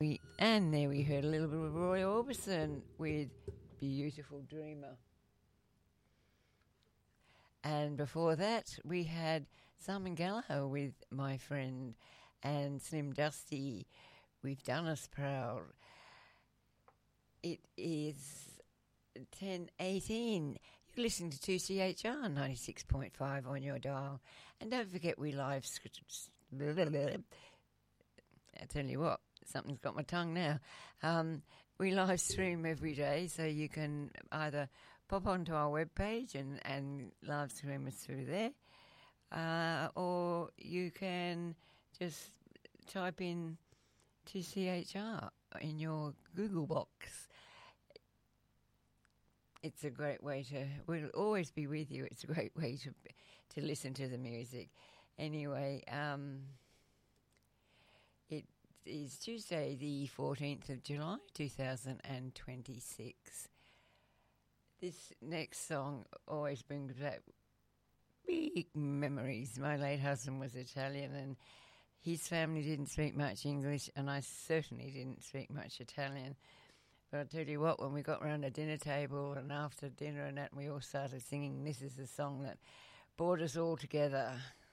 And there we heard a little bit of Roy Orbison with Beautiful Dreamer. And before that, we had Simon Gallagher with My Friend and Slim Dusty with Done Us Proud. It is 10:18. You're listening to 2CHR 96.5 on your dial. And don't forget we live... I tell you what, something's got my tongue now. We live stream every day, so you can either pop onto our webpage and live stream us through there, or you can just type in 2CHR in your Google box. It's a great way to... We'll always be with you. It's a great way to listen to the music. Anyway, it is Tuesday, the 14th of July, 2026. This next song always brings back big memories. My late husband was Italian and his family didn't speak much English, and I certainly didn't speak much Italian. But I'll tell you what, when we got round the dinner table and after dinner and that, we all started singing, this is the song that brought us all together.